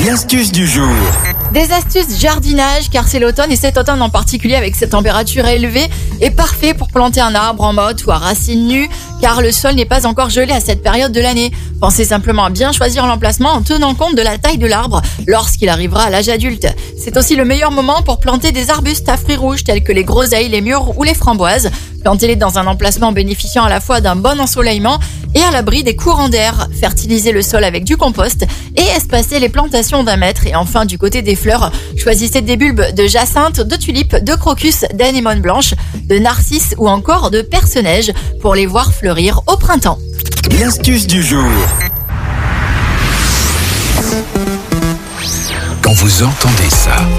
L'astuce du jour. Des astuces jardinage, car c'est l'automne et cet automne en particulier avec ces températures élevées est parfait pour planter un arbre en motte ou à racines nues, car le sol n'est pas encore gelé à cette période de l'année. Pensez simplement à bien choisir l'emplacement en tenant compte de la taille de l'arbre lorsqu'il arrivera à l'âge adulte. C'est aussi le meilleur moment pour planter des arbustes à fruits rouges tels que les groseilles, les mûres ou les framboises. Plantez-les dans un emplacement bénéficiant à la fois d'un bon ensoleillement et à l'abri des courants d'air. Fertilisez le sol avec du compost et espacez les plantations d'1 mètre. Et enfin, du côté des fleurs, choisissez des bulbes de jacinthe, de tulipes, de crocus, d'anémone blanche, de narcisse ou encore de perce-neige pour les voir fleurir au printemps. L'astuce du jour. Quand vous entendez ça,